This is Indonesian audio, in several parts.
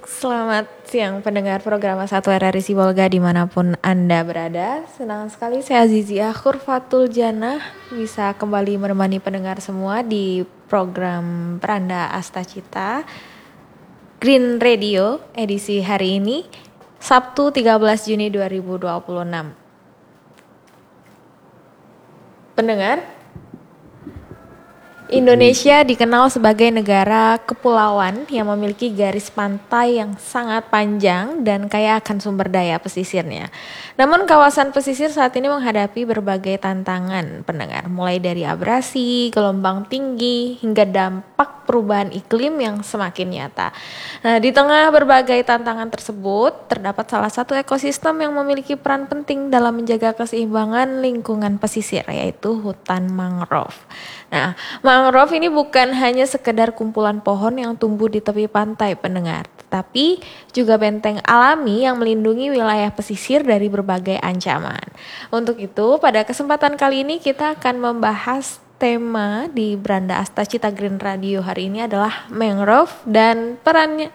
Selamat siang pendengar program Satu RRI Sibolga dimanapun Anda berada. Senang sekali saya Azizia Khurfatul Janah bisa kembali menemani pendengar semua di program Peranda Astacita Green Radio edisi hari ini Sabtu 13 Juni 2026. Pendengar, Indonesia dikenal sebagai negara kepulauan yang memiliki garis pantai yang sangat panjang dan kaya akan sumber daya pesisirnya. Namun kawasan pesisir saat ini menghadapi berbagai tantangan pendengar, mulai dari abrasi, gelombang tinggi, hingga dampak perubahan iklim yang semakin nyata. Nah, di tengah berbagai tantangan tersebut, terdapat salah satu ekosistem yang memiliki peran penting dalam menjaga keseimbangan lingkungan pesisir, yaitu hutan mangrove. Nah, mangrove ini bukan hanya sekedar kumpulan pohon yang tumbuh di tepi pantai pendengar, tetapi juga benteng alami yang melindungi wilayah pesisir dari berbagai ancaman. Untuk itu, pada kesempatan kali ini kita akan membahas tema di Beranda Astacita Green Radio hari ini adalah mangrove dan perannya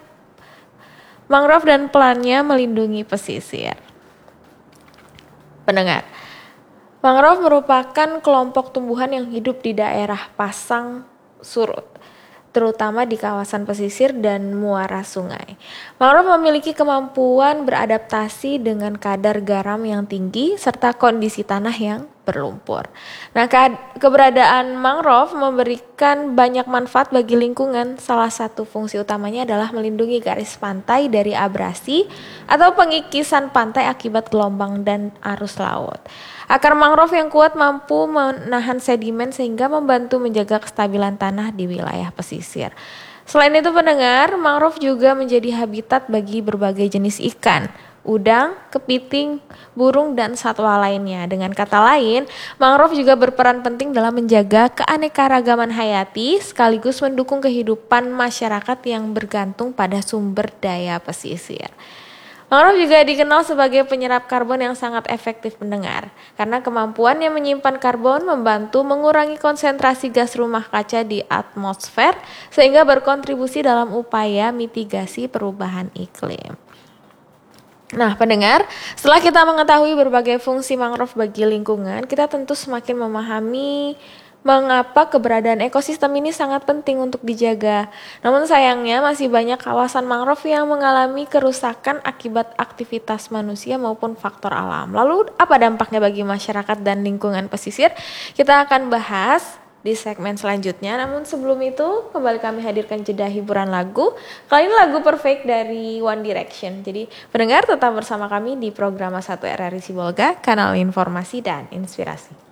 melindungi pesisir. Pendengar, mangrove merupakan kelompok tumbuhan yang hidup di daerah pasang surut, terutama di kawasan pesisir dan muara sungai. Mangrove memiliki kemampuan beradaptasi dengan kadar garam yang tinggi serta kondisi tanah yang berlumpur. Nah, keberadaan mangrove memberikan banyak manfaat bagi lingkungan. Salah satu fungsi utamanya adalah melindungi garis pantai dari abrasi atau pengikisan pantai akibat gelombang dan arus laut. Akar mangrove yang kuat mampu menahan sedimen sehingga membantu menjaga kestabilan tanah di wilayah pesisir. Selain itu pendengar, mangrove juga menjadi habitat bagi berbagai jenis ikan, udang, kepiting, burung, dan satwa lainnya. Dengan kata lain, mangrove juga berperan penting dalam menjaga keanekaragaman hayati sekaligus mendukung kehidupan masyarakat yang bergantung pada sumber daya pesisir. Mangrove juga dikenal sebagai penyerap karbon yang sangat efektif pendengar, karena kemampuannya menyimpan karbon membantu mengurangi konsentrasi gas rumah kaca di atmosfer sehingga berkontribusi dalam upaya mitigasi perubahan iklim. Nah pendengar, setelah kita mengetahui berbagai fungsi mangrove bagi lingkungan, kita tentu semakin memahami mengapa keberadaan ekosistem ini sangat penting untuk dijaga. Namun sayangnya masih banyak kawasan mangrove yang mengalami kerusakan akibat aktivitas manusia maupun faktor alam. Lalu apa dampaknya bagi masyarakat dan lingkungan pesisir? Kita akan bahas di segmen selanjutnya. Namun sebelum itu kembali kami hadirkan jeda hiburan lagu. Kali ini lagu Perfect dari One Direction. Jadi pendengar tetap bersama kami di program 1 RRI Sibolga, kanal informasi dan inspirasi.